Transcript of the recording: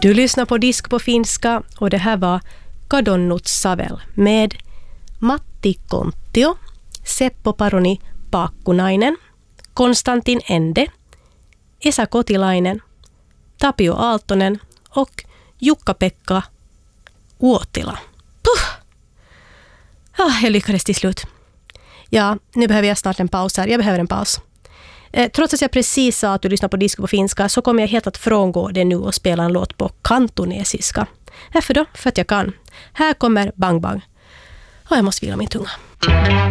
Du lyssnar på Disk på finska och det här var Kadonnut Savel med Matti Kontio, Seppo Paroni Paakkunainen, Konstantin Ende, Esa Kotilainen, Tapio Aaltonen och Jukka-Pekka Uotila. Jag lyckades till slut. Ja, nu behöver jag snart en paus här. Jag behöver en paus. Trots att jag precis sa att du lyssnar på Disk på finska så kommer jag helt att frångå det nu och spela en låt på kantonesiska. Varför då? För att jag kan. Här kommer Bang Bang. Jag måste vila min tunga.